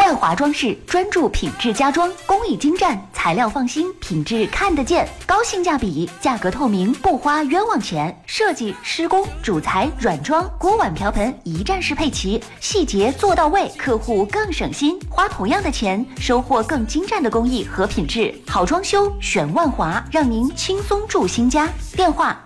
万华装饰专注品质家装，工艺精湛，材料放心，品质看得见，高性价比，价格透明，不花冤枉钱。设计、施工、主材、软装、锅碗瓢盆一站式配齐，细节做到位，客户更省心，花同样的钱，收获更精湛的工艺和品质。好装修选万华，让您轻松住新家。电话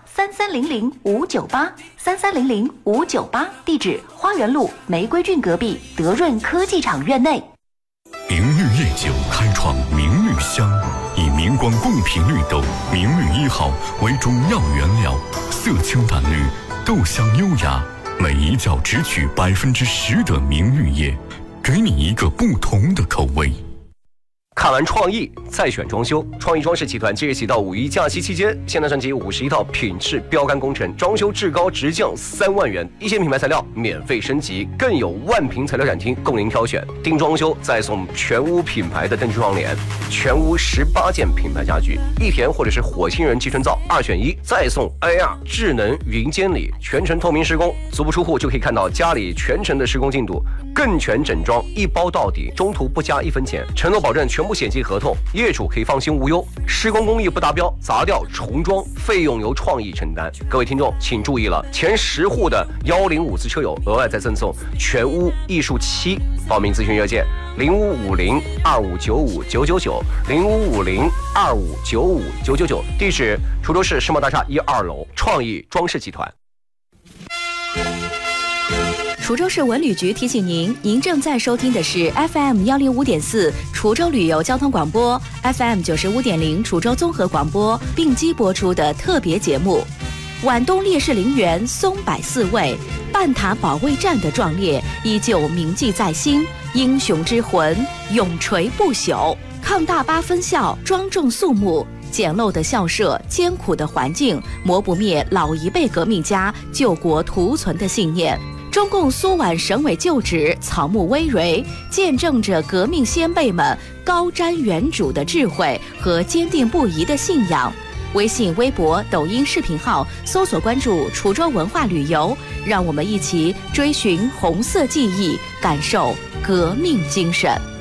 3300-598，3300-598，地址花园路玫瑰郡隔壁德润科技厂院内。 明绿夜酒开创明绿香，以明光贡品绿豆明绿1号为主要原料，色清淡绿，豆香优雅，每一窖只取10%的明绿叶，给你一个不同的口味。 看完创意再选装修，创意装饰集团即日起到5一假期期间，现单升级51套品质标杆工程，装修至高直降3万元，一线品牌材料免费升级，更有万平材料展厅供您挑选。定装修再送全屋品牌的灯具窗帘，全屋18件品牌家具，一田或者是火星人集成灶2选1，再送 AR 智能云监理，全程透明施工，足不出户就可以看到家里全程的施工进度，更全整装一包到底，中途不加1分钱，承诺保证全部险期合同，业主可以放心无忧。施工工艺不达标，砸掉重装，费用由创意承担。各位听众请注意了，前10户的105次车友额外再赠送全屋艺术漆。报名咨询热线0550-2595-999，0550-2595-999，地址滁州市世贸大厦1、2楼，创意装饰集团。 滁州市文旅局提醒您，您正在收听的是 FM 105.4滁州旅游交通广播， FM 95.0滁州综合广播并机播出的特别节目。皖东烈士陵园松柏4位，半塔保卫战的壮烈依旧铭记在心，英雄之魂永垂不朽。抗大8分校庄重肃穆，简陋的校舍，艰苦的环境，磨不灭老一辈革命家救国图存的信念。中共苏皖省委旧址草木葳蕤，见证着革命先辈们高瞻远瞩的智慧和坚定不移的信仰。微信、微博、抖音视频号搜索关注滁州文化旅游，让我们一起追寻红色记忆，感受革命精神。